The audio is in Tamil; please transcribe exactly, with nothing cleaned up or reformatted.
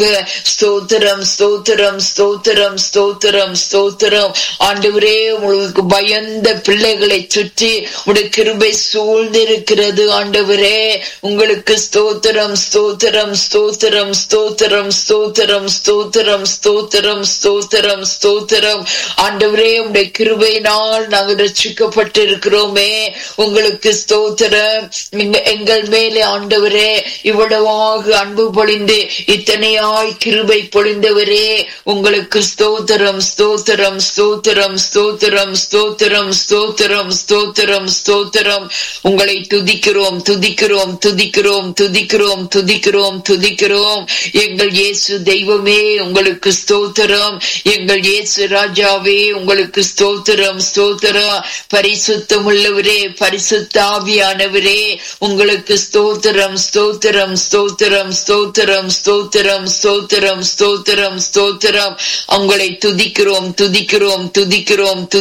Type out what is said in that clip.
ஸ்தோத்திரம் ஸ்தோத்திரம் ஸ்தோத்திரம் ஸ்தோத்திரம் ஸ்தோத்திரம். ஆண்டவரே, உங்களுக்கு பயந்த பிள்ளைகளை சுற்றி உடைய கிருபை சூழ்ந்திருக்கிறது. ஆண்டவரே, உங்களுக்கு ஸ்தோத்திரம் ஸ்தோத்திரம் ஸ்தோத்திரம் ஸ்தோத்திரம் ஸ்தோத்திரம் ஸ்தோத்திரம் ஸ்தோத்திரம் ஸ்தோத்திரம் ஸ்தோத்திரம். ஆண்டவரே, உடைய கிருபையினால் நாங்கள் ரட்சிக்கப்பட்டிருக்கிறோமே, உங்களுக்கு ஸ்தோத்திரம். எங்கள் மேலே ஆண்டவரே இவ்வளவாக அன்பு பொழிந்து இத்தனையாய் கிருபை பொழிந்தவரே, உங்களுக்கு ஸ்தோத்திரம் ஸ்தோத்திரம் ஸ்தோத்திரம் ஸ்தோத்திரம் ஸ்தோத்திரம் ஸ்தோத்திரம் ஸ்தோத்திரம் ஸ்தோத்திரம். உங்களை துதிக்கிறோம் துதிக்கிறோம் துதிக்கிறோம் துதிக்கிறோம் துதிக்கிறோம் துதிக்கிறோம். எங்கள் இயேசு தெய்வமே, உங்களுக்கு ஸ்தோத்திரம். எங்கள் இயேசு ராஜாவே, உங்களுக்கு ஸ்தோத்திரம் ஸ்தோத்திரம். பரிசுத்தம் உள்ளவரே, பரிசுத்த ஆவியானவரே, உங்களுக்கு ஸ்தோத்திரம் ஸ்தோத்திரம் ஸ்தோத்திரம் ஸ்தோத்திரம் ஸ்தோத்திரம் ஸ்தோத்திரம் ஸ்தோத்திரம் ஸ்தோத்திரம். உங்களை துதிக்கிறோம் துதிக்கிறோம் துதிக்கிறோம்.